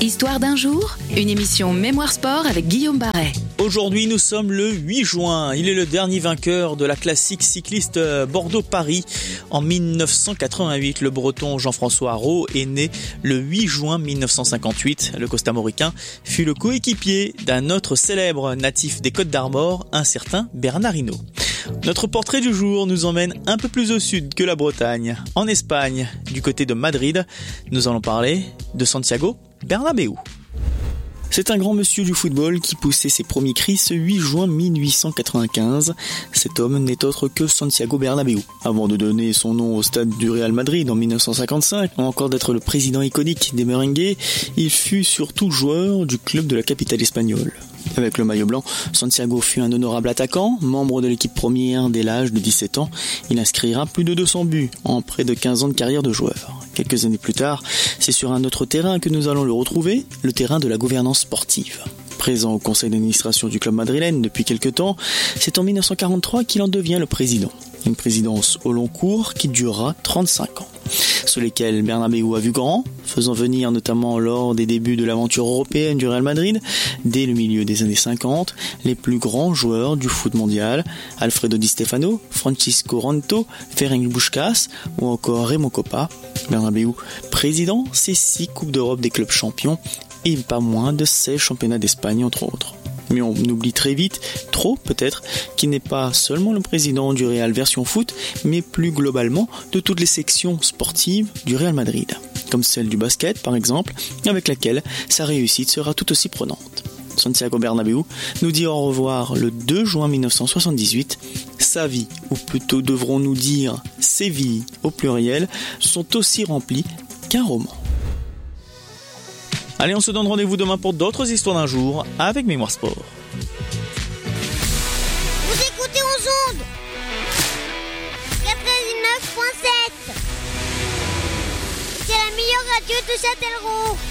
Histoire d'un jour, une émission Mémoire Sport avec Guillaume Barret. Aujourd'hui, nous sommes le 8 juin. Il est le dernier vainqueur de la classique cycliste Bordeaux-Paris. En 1988, le breton Jean-François Rault est né le 8 juin 1958. Le costamoricain fut le coéquipier d'un autre célèbre natif des Côtes-d'Armor, un certain Bernard Hinault. Notre portrait du jour nous emmène un peu plus au sud que la Bretagne. En Espagne, du côté de Madrid, nous allons parler de Santiago Bernabéu. C'est un grand monsieur du football qui poussait ses premiers cris ce 8 juin 1895. Cet homme n'est autre que Santiago Bernabéu. Avant de donner son nom au stade du Real Madrid en 1955, ou encore d'être le président iconique des Merengues, il fut surtout joueur du club de la capitale espagnole. Avec le maillot blanc, Santiago fut un honorable attaquant, membre de l'équipe première dès l'âge de 17 ans. Il inscrira plus de 200 buts en près de 15 ans de carrière de joueur. Quelques années plus tard, c'est sur un autre terrain que nous allons le retrouver, le terrain de la gouvernance sportive. Présent au conseil d'administration du club madrilène depuis quelques temps, c'est en 1943 qu'il en devient le président. Une présidence au long cours qui durera 35 ans, sur lesquels Bernabéu a vu grand, faisant venir notamment lors des débuts de l'aventure européenne du Real Madrid, dès le milieu des années 50, les plus grands joueurs du foot mondial, Alfredo Di Stefano, Francisco Ranto, Ferenc Puskás ou encore Remo Coppa. Bernabéu, président, c'est 6 Coupes d'Europe des clubs champions et pas moins de 16 championnats d'Espagne entre autres. Mais on oublie très vite, trop peut-être, qu'il n'est pas seulement le président du Real version foot, mais plus globalement de toutes les sections sportives du Real Madrid, comme celle du basket par exemple, avec laquelle sa réussite sera tout aussi prenante. Santiago Bernabéu nous dit au revoir le 2 juin 1978. Sa vie, ou plutôt devrons-nous dire ses vies au pluriel, sont aussi remplies qu'un roman. Allez, on se donne rendez-vous demain pour d'autres histoires d'un jour avec Mémoire Sport. Vous écoutez aux ondes 99.7. C'est la meilleure radio de Châtellerault.